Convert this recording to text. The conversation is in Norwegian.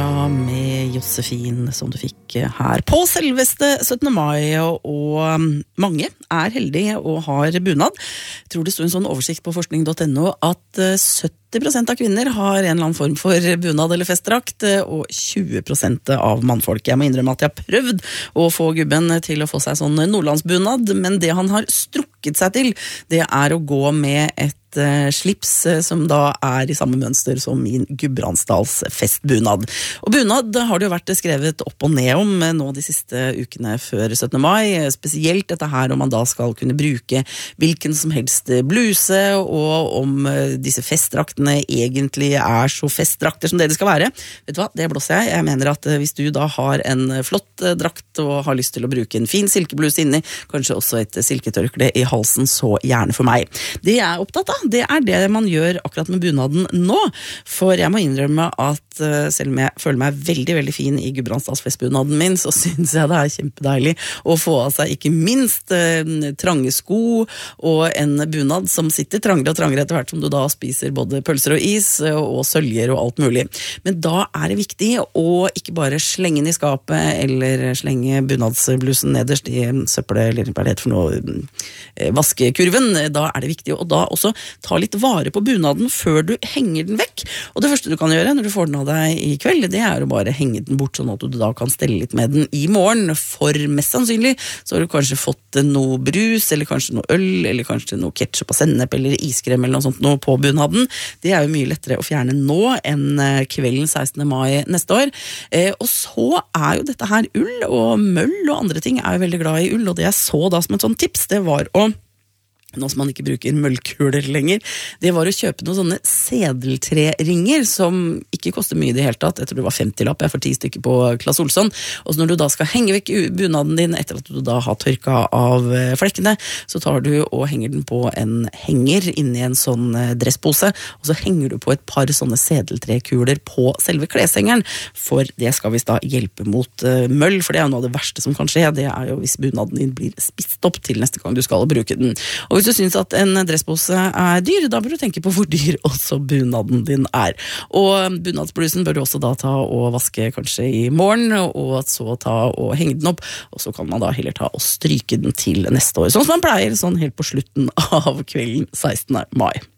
Sara med Josefin som du fikk her på selveste 17. mai, og mange heldige og har bunad. Jeg tror det stod en sånn oversikt på forskning.no at 70% av kvinner har en eller annen form for bunad eller festdrakt, og 20% av mannfolk. Jeg må innrømme at jeg har prøvd å få gubben til å få seg sånn nordlandsbunad, men det han har strukket seg til, det å gå med et slips som da i samme mønster som min Gudbrandsdals festbunad. Og bunad har det jo vært skrevet opp og ned om nå de siste ukene før 17. mai, spesielt dette her om man da skal kunne bruke hvilken som helst bluse, og om disse festdraktene egentlig så festdrakter som det skal være. Vet du hva, det blåser jeg. Jeg mener at hvis du da har en flott drakt og har lyst til å bruke en fin silkebluse inni, kanskje også et silketørkle i halsen, så gjerne for meg. Det jeg er opptatt av, det det man gjør akkurat med bunaden nå, for jeg må innrømme at selv om jeg føler meg veldig, veldig fin i Gudbrandsdals festbunaden min, så synes jeg det kjempedeilig å få av seg ikke minst trange sko og en bunad som sitter trangere og trangere etter hvert som du da spiser både pølser og is og søljer og alt mulig. Men da det viktig å ikke bare slenge den i skapet eller slenge bunadsblusen nederst i søppel, eller hva det heter for noe, vaskekurven. Da det viktig å da også ta litt vare på bunaden før du henger den vekk. Og det første du kan gjøre når du får den av deg i kveld, det å bare henge den bort sånn at du da kan stelle litt med den i morgen. For mest sannsynlig så har du kanskje fått noe brus, eller kanskje noe øl, eller kanskje noe ketchup og sennep, eller iskrem eller noe sånt noe på bunaden. Det jo mye lettere å fjerne nå enn kvelden 16. mai neste år. Og så jo dette her ull og møll og andre ting jo veldig glad i ull, og det jeg så da som et sånt tips, det var å nå som man ikke bruker møllkuler lenger, det var å kjøpe noen sånne sedeltreringer som ikke koster mye i det hele tatt. Jeg tror det var 50-lapp, jeg får 10 stykker på Claes Olsson. Og så når du da skal henge vekk bunaden din etter at du da har tørka av flekkene, så tar du og henger den på en henger inni en sånn dresspose, og så henger du på et par sånne sedeltrekuler på selve kleshengeren, for det skal visst da hjelpe mot møll, for det jo noe av det verste som kan skje, det jo hvis bunaden din blir spist opp til neste gang du skal bruke den. Og hvis du synes at en dresspose dyr, da bør du tenke på hvor dyr også bunaden din Og bunadsblusen bør du også da ta og vaske kanskje i morgen, og så ta og henge den opp, og så kan man da heller ta og stryke den til neste år. Sånn som man pleier, sånn helt på slutten av kvelden 16. mai.